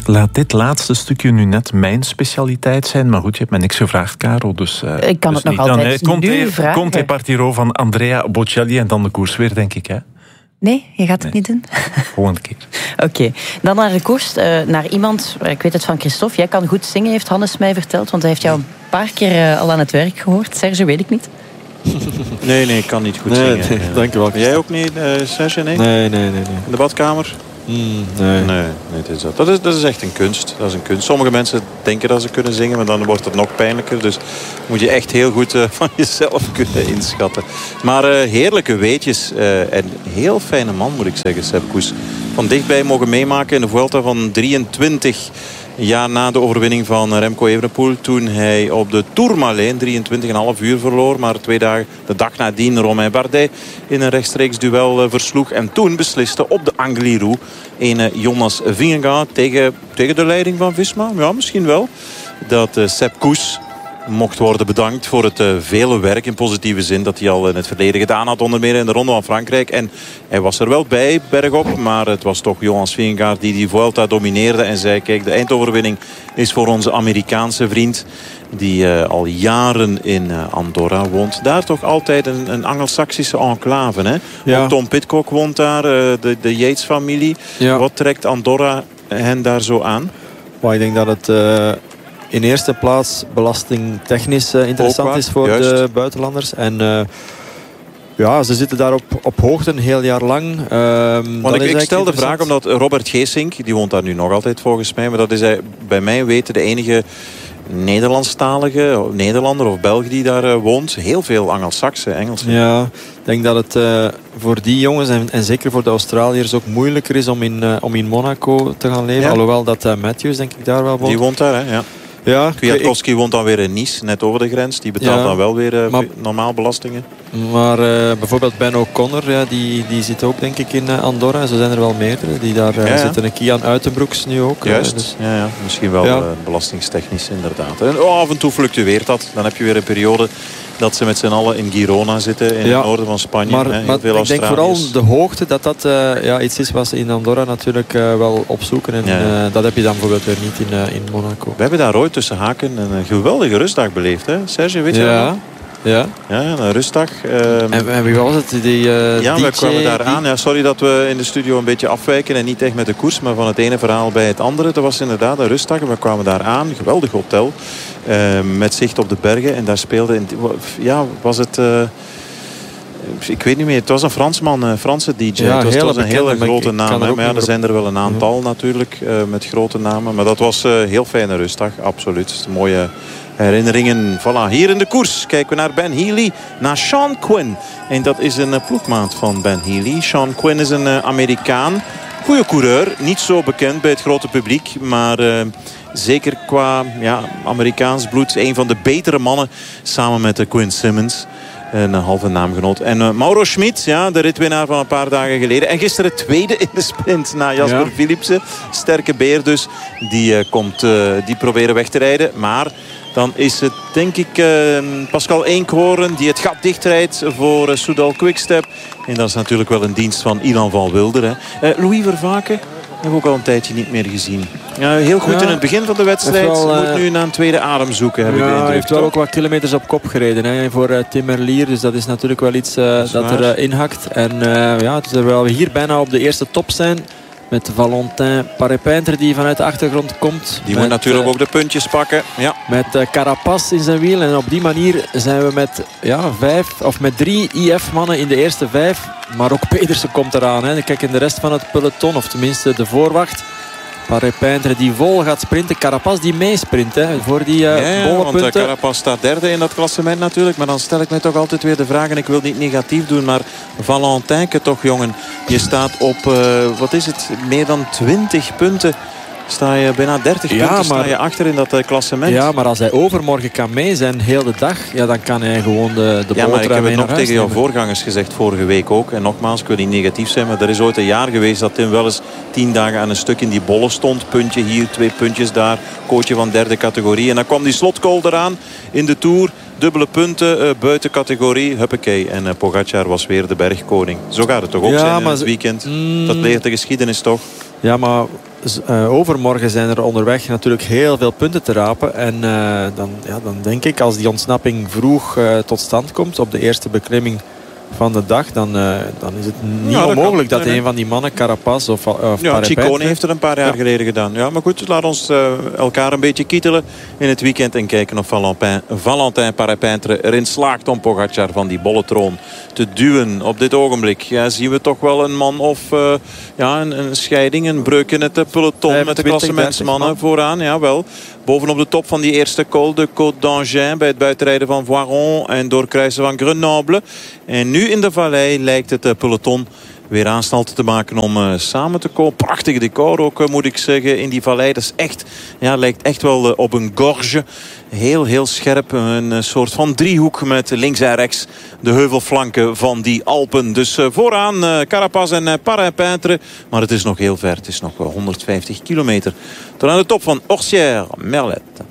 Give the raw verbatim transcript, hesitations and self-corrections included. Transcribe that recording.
Laat dit laatste stukje nu net mijn specialiteit zijn. Maar goed, je hebt me niks gevraagd, Karel. Dus, uh, ik kan dus het nog altijd dan, nu Conte, vragen. Conte Partiro van Andrea Bocelli en dan de koers weer, denk ik, hè? Nee, je gaat het nee. niet doen? Volgende keer. Oké. Okay. Dan naar de koers. Uh, naar iemand, ik weet het van Christophe. Jij kan goed zingen, heeft Hannes mij verteld. Want hij heeft jou een paar keer uh, al aan het werk gehoord. Serge, weet ik niet. Nee, nee, ik kan niet goed nee, zingen. Nee, dank je wel. Jij ook niet, uh, Serge? Nee? Nee, nee, nee, nee. In de badkamer? Mm, nee. Nee, nee dat, is dat. Dat, is, dat is echt een kunst. Dat is een kunst. Sommige mensen denken dat ze kunnen zingen, maar dan wordt het nog pijnlijker. Dus moet je echt heel goed uh, van jezelf kunnen inschatten. Maar uh, heerlijke weetjes uh, en heel fijne man, moet ik zeggen, Sepp Kuss. Van dichtbij mogen meemaken in de Vuelta van drieëntwintig jaar na de overwinning van Remco Evenepoel. Toen hij op de Tourmalet drieëntwintig komma vijf uur verloor. Maar twee dagen, de dag nadien, Romain Bardet in een rechtstreeks duel uh, versloeg. En toen besliste op de Angliru een uh, Jonas Vingegaard tegen, tegen de leiding van Visma. Ja, misschien wel. Dat uh, Sepp Kuss mocht worden bedankt voor het uh, vele werk in positieve zin dat hij al in het verleden gedaan had, onder meer in de Ronde van Frankrijk. En hij was er wel bij, bergop, maar het was toch Jonas Vingegaard die die Vuelta domineerde en zei, kijk, de eindoverwinning is voor onze Amerikaanse vriend die uh, al jaren in uh, Andorra woont. Daar toch altijd een, een Angelsaksische enclave, hè? Ja. Ook Tom Pidcock woont daar, uh, de, de Yates-familie. Ja. Wat trekt Andorra hen daar zo aan? Maar ik denk dat het Uh... in eerste plaats belastingtechnisch uh, interessant is voor juist. de buitenlanders. En uh, ja, ze zitten daar op, op hoogte een heel jaar lang. Um, Want ik, ik stel de vraag omdat Robert Geesink, die woont daar nu nog altijd volgens mij. Maar dat is hij, bij mij weten de enige Nederlandstalige Nederlander of Belg die daar uh, woont. Heel veel Angelsaksen, Engelsen. Ja, ik denk dat het uh, voor die jongens en, en zeker voor de Australiërs ook moeilijker is om in, uh, om in Monaco te gaan leven. Ja. Alhoewel dat uh, Matthews denk ik daar wel woont. Die woont daar, hè? Ja. Ja, Kwiatkowski woont dan weer in Nice, net over de grens. Die betaalt ja, dan wel weer uh, maar, normaal belastingen. Maar uh, bijvoorbeeld Ben O'Connor, ja, die, die zit ook denk ik in uh, Andorra. Zo zijn er wel meerdere. Die daar uh, ja, ja. zitten. Een Kian Uitenbroeks nu ook. Juist, uh, dus. ja, ja. Misschien wel ja. uh, belastingstechnisch inderdaad. En oh, af en toe fluctueert dat. Dan heb je weer een periode dat ze met z'n allen in Girona zitten. In ja. het noorden van Spanje. Maar, hè, maar veel ik denk vooral de hoogte dat dat uh, ja, iets is wat ze in Andorra natuurlijk uh, wel opzoeken. En ja. uh, dat heb je dan bijvoorbeeld weer niet in, uh, in Monaco. We hebben daar ooit tussen haken een geweldige rustdag beleefd. Hè? Serge, weet je ja. dat? Ja. Ja, een rustdag. Um... En, en wie was het? Die, uh, ja, D J, we kwamen daar die... aan. Ja, sorry dat we in de studio een beetje afwijken. En niet echt met de koers, maar van het ene verhaal bij het andere. Dat was inderdaad een rustdag. We kwamen daar aan. Geweldig hotel. Uh, met zicht op de bergen. En daar speelde... In, ja, was het... Uh, ik weet niet meer. Het was een Fransman, een Franse D J. Ja, het was, het was een hele bekende, grote naam. Maar ja, er zijn er wel een aantal ja. natuurlijk. Uh, met grote namen. Maar dat was een uh, heel fijne rustdag. Absoluut. Een mooie... herinneringen. Voilà, hier in de koers kijken we naar Ben Healy, naar Sean Quinn. En dat is een ploegmaat van Ben Healy. Sean Quinn is een uh, Amerikaan. Goeie coureur, niet zo bekend bij het grote publiek. Maar uh, zeker qua ja, Amerikaans bloed. Een van de betere mannen samen met uh, Quinn Simmons. Een halve naamgenoot. En uh, Mauro Schmid, ja, de ritwinnaar van een paar dagen geleden. En gisteren tweede in de sprint na Jasper ja. Philipsen. Sterke beer dus. Die, uh, komt, uh, die proberen weg te rijden. Maar... dan is het denk ik uh, Pascal Eenkhoorn die het gat dichtrijdt voor uh, Soudal Quickstep. En dat is natuurlijk wel een dienst van Ilan van Wilder. Hè. Uh, Louis Vervaken hebben we ook al een tijdje niet meer gezien. Uh, heel goed ja, in het begin van de wedstrijd. Wel, uh, moet nu naar een tweede adem zoeken. Heb ja, ik de indruk, hij heeft wel toch? ook wat kilometers op kop gereden hè, voor uh, Tim Merlier. Dus dat is natuurlijk wel iets uh, dat, dat er uh, inhakt. En uh, ja, terwijl we hier bijna op de eerste top zijn... met Valentin Parepintre die vanuit de achtergrond komt. Die met, moet natuurlijk uh, ook de puntjes pakken. Ja. Met uh, Carapaz in zijn wiel. En op die manier zijn we met, ja, vijf, of met drie I F-mannen in de eerste vijf. Maar ook Pedersen komt eraan. Hè. Kijk, in de rest van het peloton, of tenminste de voorwacht. Parepintre die vol gaat sprinten. Carapaz die meesprint hè, voor die uh, ja, ja, bolle want punten. uh, Carapaz staat derde in dat klassement natuurlijk. Maar dan stel ik mij toch altijd weer de vraag. En ik wil niet negatief doen. Maar Valentijnke toch jongen. Je staat op, uh, wat is het, meer dan twintig punten. Sta je bijna dertig ja, punten maar, sta je achter in dat uh, klassement. Ja, maar als hij overmorgen kan mee zijn, heel de dag, ja, dan kan hij gewoon de, de ja, maar ik heb het nog tegen jouw nemen. voorgangers gezegd vorige week ook. En nogmaals, ik wil niet negatief zijn, maar er is ooit een jaar geweest dat Tim wel eens tien dagen aan een stuk in die bollen stond. Puntje hier, twee puntjes daar. Coachje van derde categorie. En dan kwam die slotcall eraan in de Tour. Dubbele punten, uh, buiten categorie, huppakee. En uh, Pogacar was weer de bergkoning. Zo gaat het toch ook ja, zijn in het weekend. Mm, dat leert de geschiedenis toch? Ja, maar uh, overmorgen zijn er onderweg natuurlijk heel veel punten te rapen. En uh, dan, ja, dan denk ik, als die ontsnapping vroeg uh, tot stand komt op de eerste beklimming van de dag, dan, uh, dan is het niet ja, onmogelijk dat, dat nee, een van die mannen, Carapaz of, of ja, Ciccone heeft het een paar jaar ja. geleden gedaan. Ja, maar goed, laat ons uh, elkaar een beetje kietelen in het weekend en kijken of Valentin, Valentin Parepintre erin slaagt om Pogacar van die bolle troon te duwen. Op dit ogenblik ja, zien we toch wel een man of uh, ja, een, een scheiding, een breuk in het peloton met de klassementsmannen vooraan. Ja, wel. Bovenop de top van die eerste col, de Côte d'Angers, bij het buitenrijden van Voiron en doorkruisen van Grenoble. En nu in de vallei lijkt het peloton weer aanstalten te maken om uh, samen te komen. Prachtig decor ook, uh, moet ik zeggen, in die vallei. Dat is echt, ja, lijkt echt wel uh, op een gorge. Heel, heel scherp. Een uh, soort van driehoek met links en rechts de heuvelflanken van die Alpen. Dus uh, vooraan uh, Carapaz en uh, Parepintre. Maar het is nog heel ver. Het is nog uh, honderdvijftig kilometer. Tot aan de top van Orsières-Merlet.